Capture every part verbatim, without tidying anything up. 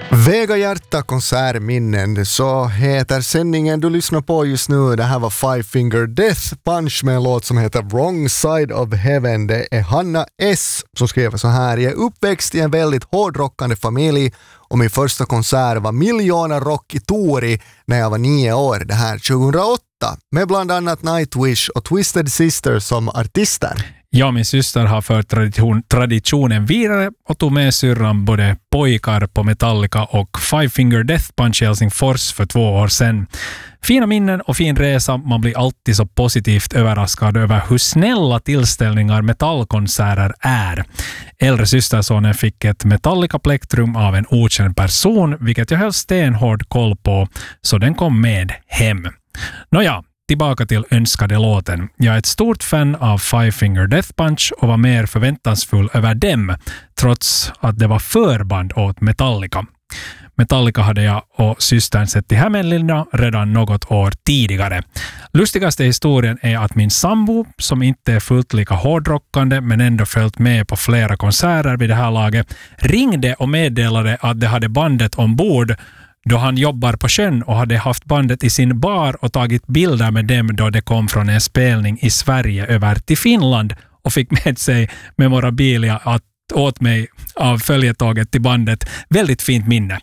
Vega hjärta konsertminnen, så heter sändningen du lyssnar på just nu. Det här var Five Finger Death Punch med en låt som heter Wrong Side of Heaven. Det är Hanna S. som skriver så här: jag är uppväxt i en väldigt hårdrockande familj och min första konsert var Miljoner Rock i Tori när jag var nio år, det här tjugohundraåtta, med bland annat Nightwish och Twisted Sister som artister. Jag och min syster har fört tradition, traditionen vidare och tog med syrran både pojkar på Metallica och Five Finger Death Punch i Helsingfors för två år sedan. Fina minnen och fin resa, man blir alltid så positivt överraskad över hur snälla tillställningar metallkonserter är. Äldre systersonen fick ett Metallica-plektrum av en okänd person, vilket jag höll stenhård koll på, så den kom med hem. Nåja, tillbaka till önskade låten. Jag är ett stort fan av Five Finger Death Punch och var mer förväntansfull över dem, trots att det var förband åt Metallica. Metallica hade jag och systern sett i Hämeenlinna redan något år tidigare. Lustigaste historien är att min sambo, som inte är fullt lika hårdrockande men ändå följt med på flera konserter vid det här laget, ringde och meddelade att de hade bandet ombord då han jobbar på sjön och hade haft bandet i sin bar och tagit bilder med dem då det kom från en spelning i Sverige över till Finland och fick med sig memorabilia att åt mig av följetåget till bandet. Väldigt fint minne.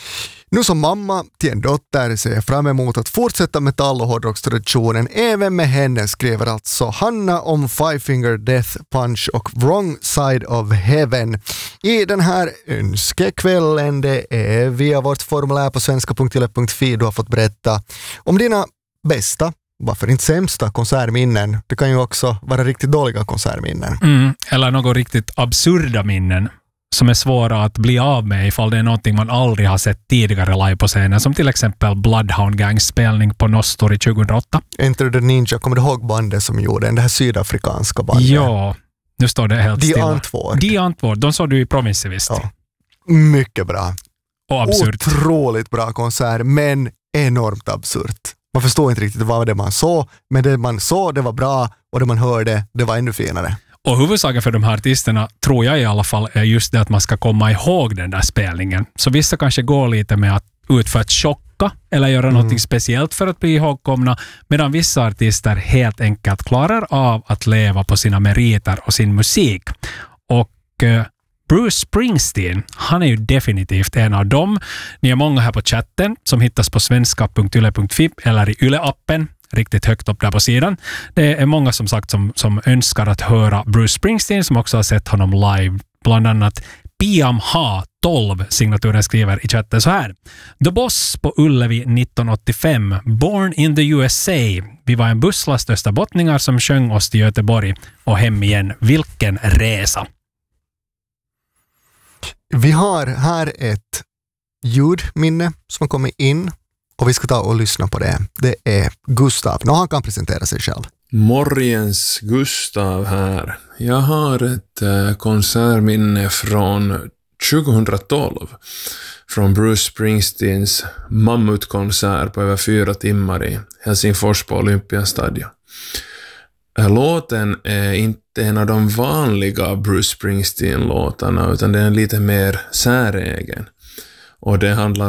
Nu som mamma till en dotter ser jag fram emot att fortsätta metall- och hårdrockstraditionen även med henne, skriver alltså Hanna om Five Finger Death Punch och Wrong Side of Heaven. I den här önskekvällen, det är via vårt formulär på svenska punkt yle punkt fi du har fått berätta om dina bästa, varför inte sämsta konsertminnen. Det kan ju också vara riktigt dåliga konsertminnen. Mm, eller något riktigt absurda minnen som är svåra att bli av med ifall det är någonting man aldrig har sett tidigare live på scenen, som till exempel Bloodhound Gangs spelning på Nostori tjugohundraåtta. Enter the Ninja, kommer du ihåg bandet som gjorde den, det här sydafrikanska bandet? Ja, nu står det helt De stilla. Antwoord. De Antwoord, de såg du i Province, visst. Ja. Mycket bra. Och absurt. Otroligt bra konsert, men enormt absurt. Man förstår inte riktigt vad det man såg, men det man såg, det var bra, och det man hörde, det var ännu finare. Och huvudsaken för de här artisterna, tror jag i alla fall, är just det att man ska komma ihåg den där spelningen. Så vissa kanske går lite med att ut för att chocka eller göra mm. något speciellt för att bli ihågkomna, medan vissa artister helt enkelt klarar av att leva på sina meriter och sin musik. Och eh, Bruce Springsteen, han är ju definitivt en av dem. Ni är många här på chatten som hittas på svenska punkt yle punkt fi eller i Yle-appen. Riktigt högt upp där på sidan. Det är många som sagt som, som önskar att höra Bruce Springsteen, som också har sett honom live. Bland annat Piam Ha tolv, signaturen skriver i chatten så här: The Boss på Ullevi nittonhundraåttiofem, Born in the U S A. Vi var en busslast österbottningar som sjöng oss till Göteborg och hem igen. Vilken resa! Vi har här ett ljudminne som har kommit in. Och vi ska ta och lyssna på det. Det är Gustav. Nå, han kan presentera sig själv. Morgens Gustav här. Jag har ett äh, konsertminne från tjugohundratolv. Från Bruce Springsteens mammutkonsert på över fyra timmar i Helsingfors på Olympiastadion. Låten är inte en av de vanliga Bruce Springsteen-låtarna, utan det är en lite mer säregen. Och det handlar